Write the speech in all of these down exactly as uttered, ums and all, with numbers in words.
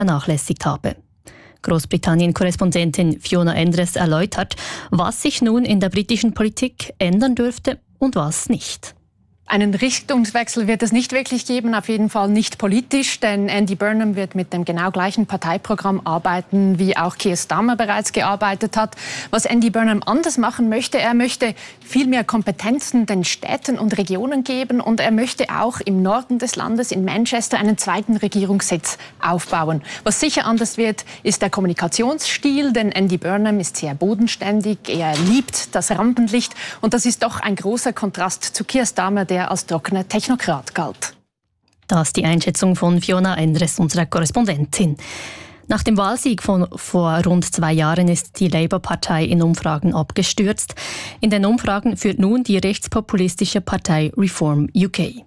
vernachlässigt habe. Großbritannien-Korrespondentin Fiona Endres erläutert, was sich nun in der britischen Politik ändern dürfte und was nicht. Einen Richtungswechsel wird es nicht wirklich geben, auf jeden Fall nicht politisch, denn Andy Burnham wird mit dem genau gleichen Parteiprogramm arbeiten, wie auch Keir Starmer bereits gearbeitet hat. Was Andy Burnham anders machen möchte, er möchte viel mehr Kompetenzen den Städten und Regionen geben und er möchte auch im Norden des Landes, in Manchester, einen zweiten Regierungssitz aufbauen. Was sicher anders wird, ist der Kommunikationsstil, denn Andy Burnham ist sehr bodenständig, er liebt das Rampenlicht und das ist doch ein großer Kontrast zu Keir Starmer, der als trockener Technokrat galt. Das ist die Einschätzung von Fiona Endres, unserer Korrespondentin. Nach dem Wahlsieg von vor rund zwei Jahren ist die Labour-Partei in Umfragen abgestürzt. In den Umfragen führt nun die rechtspopulistische Partei Reform U K.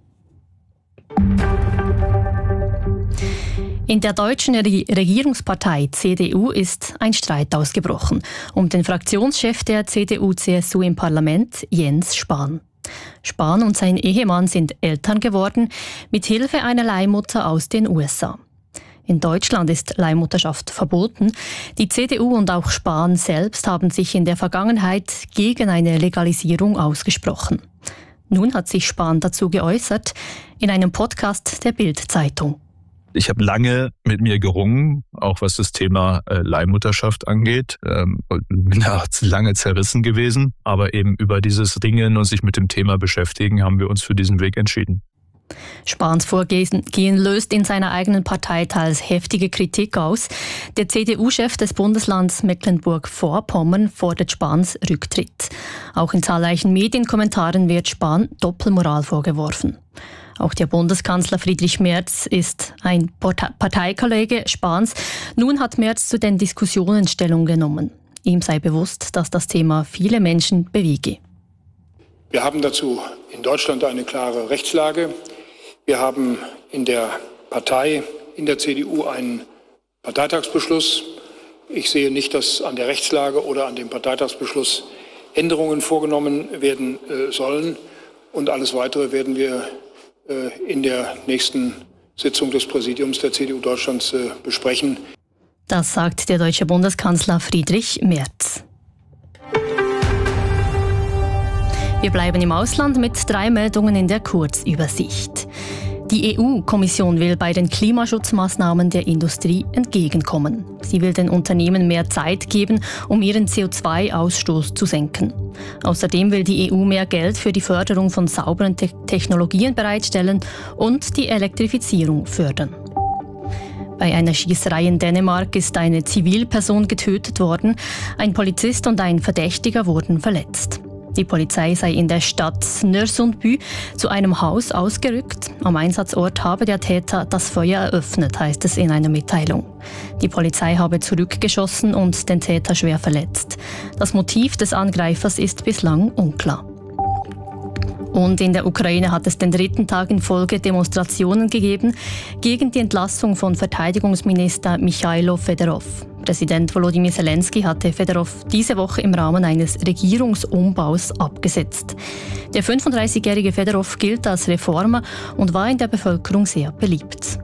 In der deutschen Re- Regierungspartei C D U ist ein Streit ausgebrochen um den Fraktionschef der C D U C S U im Parlament, Jens Spahn. Spahn und sein Ehemann sind Eltern geworden, mit Hilfe einer Leihmutter aus den U S A. In Deutschland ist Leihmutterschaft verboten. Die C D U und auch Spahn selbst haben sich in der Vergangenheit gegen eine Legalisierung ausgesprochen. Nun hat sich Spahn dazu geäußert in einem Podcast der Bild-Zeitung. Ich habe lange mit mir gerungen, auch was das Thema äh, Leihmutterschaft angeht. Ähm, bin da lange zerrissen gewesen. Aber eben über dieses Ringen und sich mit dem Thema beschäftigen, haben wir uns für diesen Weg entschieden. Spahns Vorgehen löst in seiner eigenen Partei teils heftige Kritik aus. Der C D U-Chef des Bundeslands Mecklenburg-Vorpommern fordert Spahns Rücktritt. Auch in zahlreichen Medienkommentaren wird Spahn Doppelmoral vorgeworfen. Auch der Bundeskanzler Friedrich Merz ist ein Parteikollege Spahns. Nun hat Merz zu den Diskussionen Stellung genommen. Ihm sei bewusst, dass das Thema viele Menschen bewege. Wir haben dazu in Deutschland eine klare Rechtslage. Wir haben in der Partei, in der C D U einen Parteitagsbeschluss. Ich sehe nicht, dass an der Rechtslage oder an dem Parteitagsbeschluss Änderungen vorgenommen werden äh, sollen. Und alles Weitere werden wir in der nächsten Sitzung des Präsidiums der C D U Deutschlands besprechen. Das sagt der deutsche Bundeskanzler Friedrich Merz. Wir bleiben im Ausland mit drei Meldungen in der Kurzübersicht. Die E U-Kommission will bei den Klimaschutzmaßnahmen der Industrie entgegenkommen. Sie will den Unternehmen mehr Zeit geben, um ihren C O zwei Ausstoß zu senken. Außerdem will die E U mehr Geld für die Förderung von sauberen Te- Technologien bereitstellen und die Elektrifizierung fördern. Bei einer Schießerei in Dänemark ist eine Zivilperson getötet worden. Ein Polizist und ein Verdächtiger wurden verletzt. Die Polizei sei in der Stadt Nörsundby zu einem Haus ausgerückt. Am Einsatzort habe der Täter das Feuer eröffnet, heißt es in einer Mitteilung. Die Polizei habe zurückgeschossen und den Täter schwer verletzt. Das Motiv des Angreifers ist bislang unklar. Und in der Ukraine hat es den dritten Tag in Folge Demonstrationen gegeben gegen die Entlassung von Verteidigungsminister Michailo Fedorov. Präsident Volodymyr Zelensky hatte Fedorov diese Woche im Rahmen eines Regierungsumbaus abgesetzt. Der fünfunddreißigjährige Fedorov gilt als Reformer und war in der Bevölkerung sehr beliebt.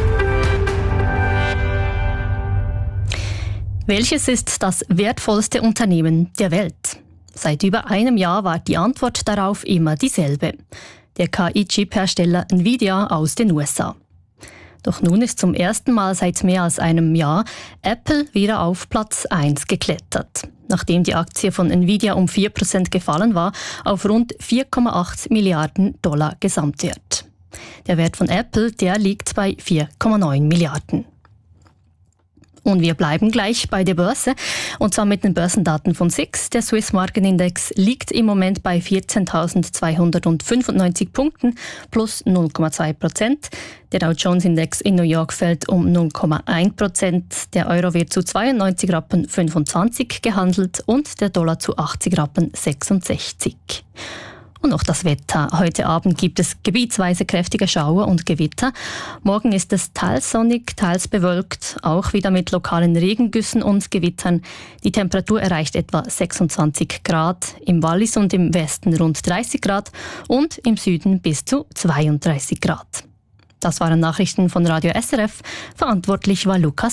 Welches ist das wertvollste Unternehmen der Welt? Seit über einem Jahr war die Antwort darauf immer dieselbe. Der K I-Chip-Hersteller Nvidia aus den U S A. Doch nun ist zum ersten Mal seit mehr als einem Jahr Apple wieder auf Platz eins geklettert. Nachdem die Aktie von Nvidia um vier Prozent gefallen war, auf rund vier Komma acht Milliarden Dollar Gesamtwert. Der Wert von Apple, der liegt bei vier Komma neun Milliarden. Und wir bleiben gleich bei der Börse, und zwar mit den Börsendaten von S I X. Der Swiss Market-Index liegt im Moment bei vierzehntausendzweihundertfünfundneunzig Punkten, plus null Komma zwei Prozent. Der Dow Jones-Index in New York fällt um null Komma eins Prozent. Der Euro wird zu zweiundneunzig Rappen fünfundzwanzig gehandelt und der Dollar zu achtzig Rappen sechsundsechzig. Und noch das Wetter. Heute Abend gibt es gebietsweise kräftige Schauer und Gewitter. Morgen ist es teils sonnig, teils bewölkt, auch wieder mit lokalen Regengüssen und Gewittern. Die Temperatur erreicht etwa sechsundzwanzig Grad, im Wallis und im Westen rund dreißig Grad und im Süden bis zu zweiunddreißig Grad. Das waren Nachrichten von Radio S R F. Verantwortlich war Lukas